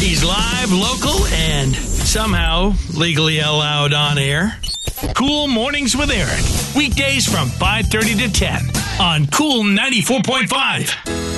He's live, local, and somehow legally allowed on air. Cool Mornings with Eric. Weekdays from 5:30 to 10 on Cool 94.5.